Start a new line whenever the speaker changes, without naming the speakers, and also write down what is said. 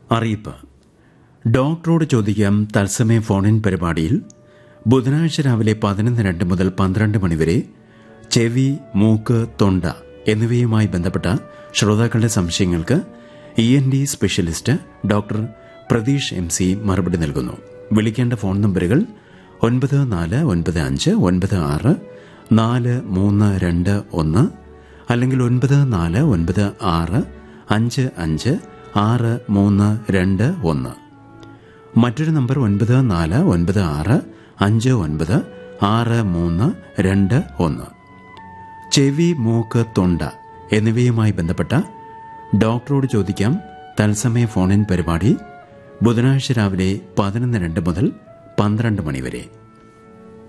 അറിയിപ്പ്. ഡോക്ടറോട് ചോദിക്കാം തത്സമയ ഫോണിൻ പരിപാടിയിൽ ബുധനാഴ്ച രാവിലെ 11:02 മുതൽ 12 മണിവരെ ചെവി, മൂക്ക്, തൊണ്ട എന്നിവയുമായി ബന്ധപ്പെട്ട ശ്രോതാക്കളുടെ സംശയങ്ങൾക്ക് ENT specialist doctor Pratheesh MC മറുപടി നൽകുന്നു. വിളിക്കേണ്ട ഫോൺ നമ്പറുകൾ 9495964321 അല്ലെങ്കിൽ 9496556321. മറ്റൊരു നമ്പർ 9496596321. ചെവി, മൂക്ക്, തൊണ്ട എന്നിവയുമായി ബന്ധപ്പെട്ട ഡോക്ടറോട് ചോദിക്കാം തത്സമയ ഫോണിൻ പരിപാടി ബുധനാഴ്ച രാവിലെ 11:02 മുതൽ 12 മണിവരെ.